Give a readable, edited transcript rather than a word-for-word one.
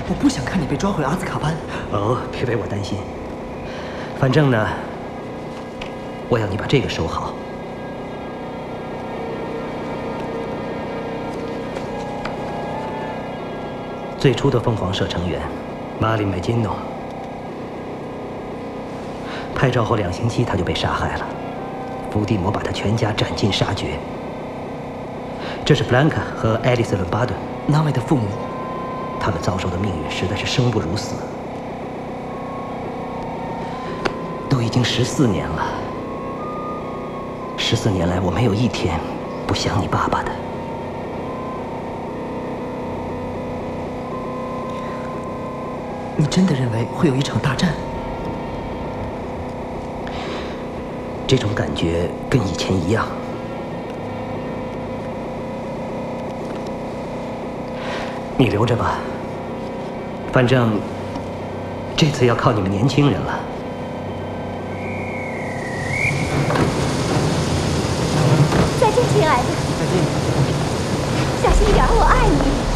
我不想看你被抓回阿兹卡班。 哦，别为我担心。反正呢，我要你把这个收好。最初的凤凰社成员马里梅金诺，拍照后2星期他就被杀害了，伏地魔把他全家斩尽杀绝。这是布兰卡和爱丽丝·伦巴顿， 那位的父母。 他们遭受的命运实在是生不如死。都已经14年了，14年来我没有一天不想你爸爸的。 你真的认为会有一场大战？ 这种感觉跟以前一样。你留着吧，反正这次要靠你们年轻人了。 再见，亲爱的。 再见。 小心一点，我爱你。